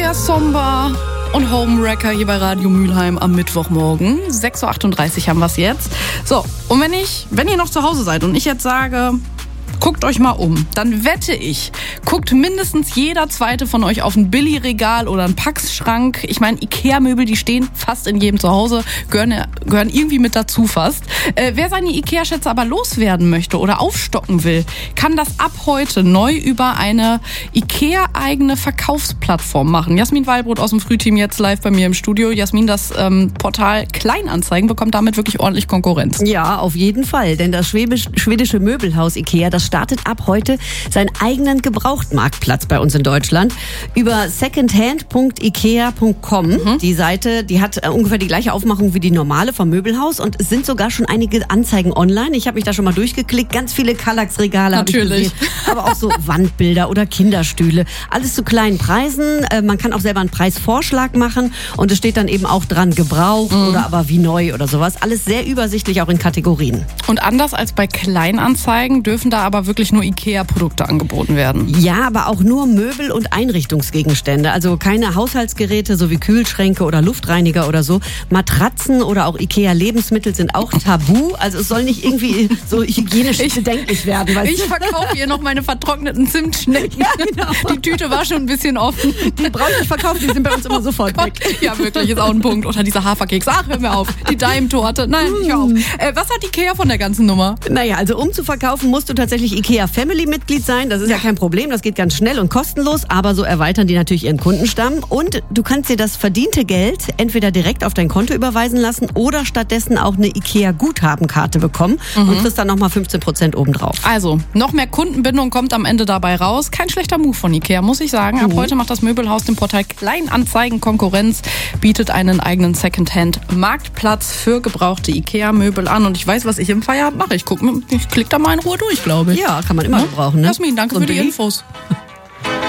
Sehr somber und Homewrecker hier bei Radio Mülheim am Mittwochmorgen. 6.38 Uhr haben wir es jetzt. So, und wenn ihr noch zu Hause seid und ich jetzt sage, guckt euch mal um, dann wette ich, guckt mindestens jeder zweite von euch auf ein Billy-Regal oder einen Packschrank. Ich meine, Ikea-Möbel, die stehen fast in jedem Zuhause, gehören irgendwie mit dazu fast. Wer seine Ikea-Schätze aber loswerden möchte oder aufstocken will, kann das ab heute neu über eine Ikea-eigene Verkaufsplattform machen. Jasmin Wallbrot aus dem Frühteam jetzt live bei mir im Studio. Jasmin, das Portal Kleinanzeigen bekommt damit wirklich ordentlich Konkurrenz. Ja, auf jeden Fall, denn das schwedische Möbelhaus Ikea, das startet ab heute seinen eigenen Gebrauchtmarktplatz bei uns in Deutschland über secondhand.ikea.com. Die Seite, die hat ungefähr die gleiche Aufmachung wie die normale vom Möbelhaus und es sind sogar schon einige Anzeigen online. Ich habe mich da schon mal durchgeklickt. Ganz viele Kallax-Regale habe ich gesehen. Aber auch so Wandbilder oder Kinderstühle. Alles zu kleinen Preisen. Man kann auch selber einen Preisvorschlag machen und es steht dann eben auch dran gebraucht oder aber wie neu oder sowas. Alles sehr übersichtlich, auch in Kategorien. Und anders als bei Kleinanzeigen dürfen da aber wirklich nur Ikea-Produkte angeboten werden. Ja, aber auch nur Möbel- und Einrichtungsgegenstände. Also keine Haushaltsgeräte, so wie Kühlschränke oder Luftreiniger oder so. Matratzen oder auch Ikea-Lebensmittel sind auch tabu. Also es soll nicht irgendwie so hygienisch bedenklich werden. Weißt du? Ich verkaufe hier noch meine vertrockneten Zimtschnecken. Ja, genau. Die Tüte war schon ein bisschen offen. Die brauche ich nicht verkaufen, die sind bei uns immer sofort weg. Ja, wirklich, ist auch ein Punkt. Oder dieser Haferkeks. Ach, hör mir auf. Die Daim-Torte. Nein, ich hör auf. Was hat Ikea von der ganzen Nummer? Naja, also um zu verkaufen, musst du tatsächlich Ikea Family-Mitglied sein. Das ist ja kein Problem, das geht ganz schnell und kostenlos, aber so erweitern die natürlich ihren Kundenstamm. Und du kannst dir das verdiente Geld entweder direkt auf dein Konto überweisen lassen oder stattdessen auch eine Ikea-Guthabenkarte bekommen und kriegst dann nochmal 15% obendrauf. Also, noch mehr Kundenbindung kommt am Ende dabei raus. Kein schlechter Move von Ikea, muss ich sagen. Ab heute macht das Möbelhaus dem Portal Kleinanzeigen Konkurrenz, bietet einen eigenen Secondhand-Marktplatz für gebrauchte Ikea-Möbel an. Und ich weiß, was ich im Feierabend mache. Ich klicke da mal in Ruhe durch, glaube ich. Ja, kann man immer gebrauchen, ne? Jasmin, danke für die Infos.